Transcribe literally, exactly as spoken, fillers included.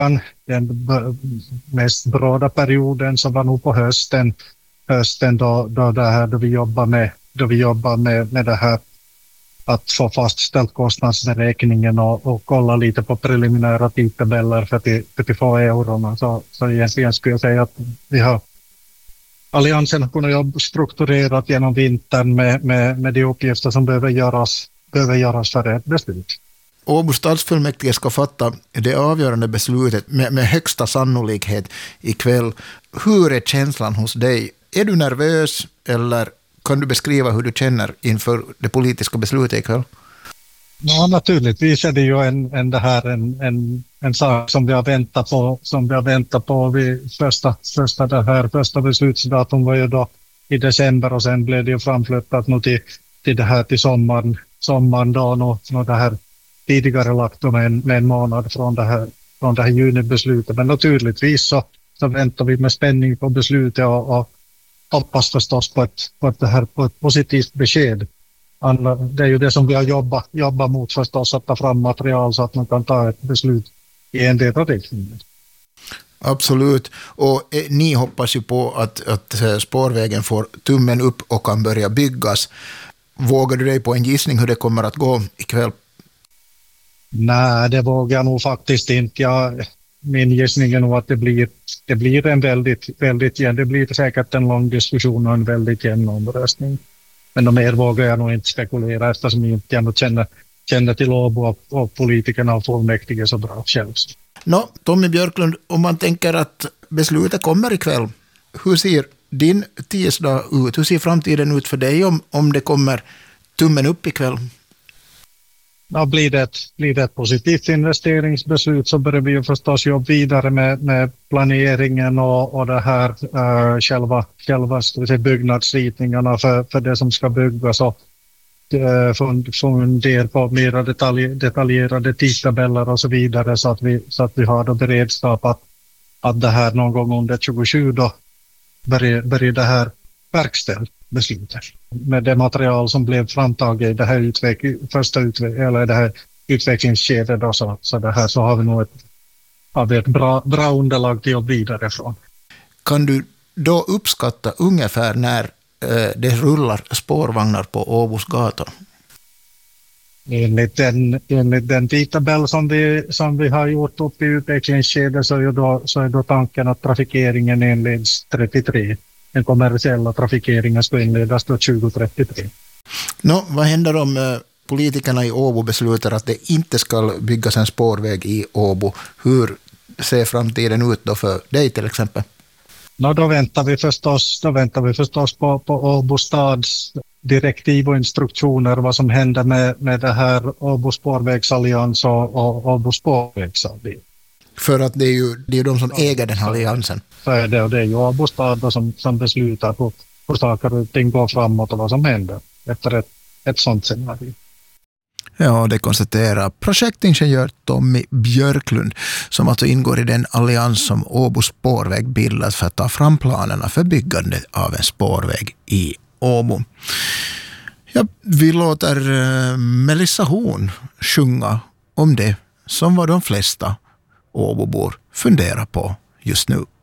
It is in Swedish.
Den b- mest bråda perioden som var nog på hösten, hösten då, då, det här, då vi jobbar med, då vi jobbar med, med det här att få fastställt kostnadsberäkningen och, och kolla lite på preliminära tidtabeller för att, för att få eurona. Så, så egentligen skulle jag säga att vi har Alliansen har kunnat jobba strukturerat genom vintern med, med, med de uppgifter som behöver göras, behöver göras för ett beslut. Åbo stadsfullmäktige ska fatta det avgörande beslutet med, med högsta sannolikhet ikväll. Hur är känslan hos dig? Är du nervös eller kan du beskriva hur du känner inför det politiska beslutet ikväll? Ja, naturligtvis är det ju en, en, det här, en, en, en sak som vi har väntat på, som vi har väntat på vid första, första, det här, första beslutsdatum var ju då i december och sen blev det ju framflyttat nu till, till det här till sommaren, sommaren då nu, nu det här tidigare lagt med en, med en månad från det här, från det här junibeslutet. Men naturligtvis så, så väntar vi med spänning på beslutet och, och hoppas förstås på ett, på, ett, det här, på ett positivt besked. Det är ju det som vi har jobbat, jobbat mot förstås, att ta fram material så att man kan ta ett beslut i en del av riktningen. Absolut, och eh, ni hoppas ju på att, att eh, spårvägen får tummen upp och kan börja byggas. Vågar du dig på en gissning hur det kommer att gå ikväll? Nej, det vågar jag nog faktiskt inte. Jag, min gissning är nog att det blir, det blir en väldigt, väldigt, det blir säkert en lång diskussion och en väldigt jämn omröstning. Men de mer vågar jag nog inte spekulera eftersom jag inte känner, känner till Åbo och, och politikerna och fullmäktige så bra själv. Nå, Tommy Björklund, om man tänker att beslutet kommer ikväll, hur ser din tisdag ut? Hur ser framtiden ut för dig om, om det kommer tummen upp ikväll? Ja, blir, det ett, blir det ett positivt investeringsbeslut så börjar vi ju förstås jobba vidare med, med planeringen och, och det här uh, själva, själva ska vi säga, byggnadsritningarna för, för det som ska byggas och uh, fundera på mer detalj, detaljerade tidtabeller och så vidare så att vi, så att vi har då beredskap att, att det här någon gång under tjugotjugo då börjar, börjar det här verkställt beslutet. Med det material som blev framtaget i det här, utveck- första utveck- eller det här utvecklingsskedet då, så, så, det här, så har vi nog ett, har vi ett bra, bra underlag till att vidare från. Kan du då uppskatta ungefär när eh, det rullar spårvagnar på Åbos gator? Enligt den, enligt den tidtabell som vi, som vi har gjort upp i utvecklingsskedet så är, då, så är då tanken att trafikeringen inleds trettiotre. Den kommersiella trafikeringen ska inledas då tjugo trettiotre. Nå, vad händer om eh, politikerna i Åbo beslutar att det inte ska byggas en spårväg i Åbo? Hur ser framtiden ut då för dig till exempel? Nå, då väntar vi förstås, då väntar vi förstås på, på Åbo stads direktiv och instruktioner vad som händer med, med det här Åbo spårvägsallians och, och Åbo spårvägsallians. För att det är ju det är de som äger den här alliansen. Så är det, och det är ju Åbo stad som, som beslutar på hur saker och ting går framåt och vad som händer efter ett, ett sånt scenario. Ja, det konstaterar projektingenjör Tommy Björklund som alltså ingår i den allians som Åbo spårväg bildat för att ta fram planerna för byggandet av en spårväg i Åbo. Ja, vi låter Melissa Horn sjunga om det som var de flesta Åbobor funderar på just nu.